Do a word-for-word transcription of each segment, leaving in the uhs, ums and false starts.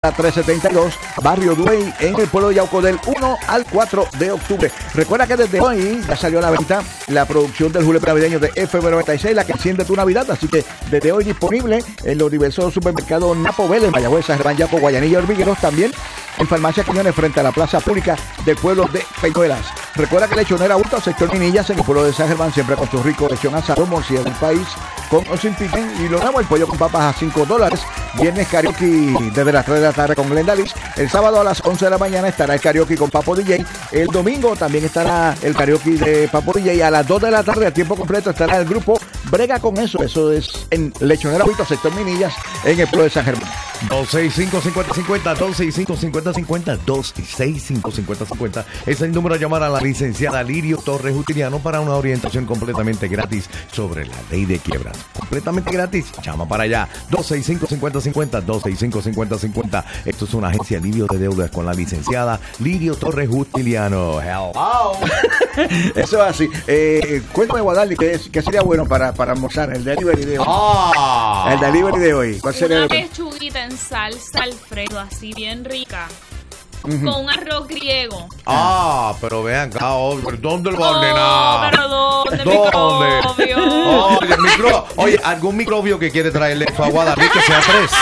trescientos setenta y dos, Barrio Duey, en el pueblo de Yauco, del uno al cuatro de octubre. Recuerda que desde hoy ya salió a la venta la producción del julepe navideño de F M noventa y seis, la que enciende tu Navidad, así que desde hoy disponible en los diversos supermercados Napo Vélez, Mayagüez, San Germán, Yaco, Guayanilla, Hormigueros, también en Farmacia Quiñones frente a la plaza pública del pueblo de Peñuelas. Recuerda que Lechonera Auto, sector Minillas, en el pueblo de San Germán, siempre con su rico lechón asado, morcilla del país, con o sin piquen, y lo damos el pollo con papas a cinco dólares. Viernes karaoke desde las tres de la tarde con Glenda Liz. El sábado a las once de la mañana estará el karaoke con Papo D J. El domingo también estará el karaoke de Papo D J. A las dos de la tarde a tiempo completo estará el grupo Brega con Eso. Eso es en Lechonera Auto, sector Minillas, en el pueblo de San Germán. dos seis cinco, cinco cero cinco cero, dos seis cinco, cinco cero cinco cero, dos seis cinco, cinco cero cinco cero. Es el número a llamar a la licenciada Lirio Torres Justiniano para una orientación completamente gratis sobre la ley de quiebras. Completamente gratis. Llama para allá. dos seis cinco, cinco cero cinco cero, dos seis cinco, cinco cero cinco cero. Esto es una agencia alivio de deudas con la licenciada Lirio Torres Justiniano. Hello. Eso es así. Eh, cuéntame, Guadalí, ¿qué, ¿qué sería bueno para, para almorzar el delivery de hoy? Ah. El delivery de hoy. ¿Cuál sería? Una el... pechuguita en salsa Alfredo, así bien rica. Uh-huh. Con un arroz griego. Ah, pero vean acá, oh, ¿dónde lo va a ordenar? Oh, pero ¿dónde? ¿Dónde? Microbio. Oye, micro... Oye, algún microbio que quiere traerle esto a Guadalupe, que sea tres.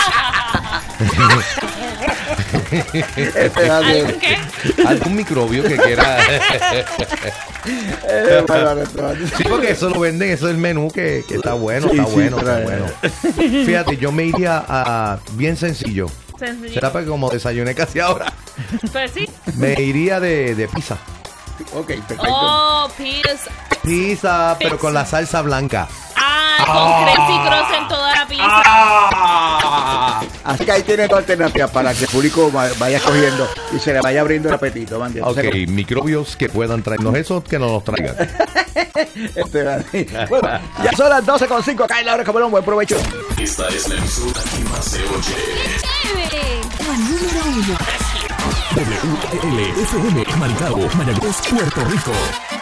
¿Algún qué? Algún microbio que quiera. Sí, porque eso lo venden, eso es el menú que, que está bueno, sí, está sí, bueno, está bueno. Fíjate, yo me iría a bien sencillo. Sencillo. Será porque como desayuné casi ahora. Pues sí. Me iría de, de pizza. Ok, perfecto. Oh, pizza. Pizza, pero con la salsa blanca. Ah, con ah, Crazy Cross en toda la pizza. Ah, así que ahí tiene dos alternativas para que el público vaya cogiendo y se le vaya abriendo el apetito. Man. Ok, se... microbios que puedan traernos eso, que nos los traigan. Este, bueno, ya son las doce con cinco. Acá en la hora, comer un buen provecho. Esta es la emisora que más se oye. La número uno. W L F M, Maricao, Mayagüez, Puerto Rico.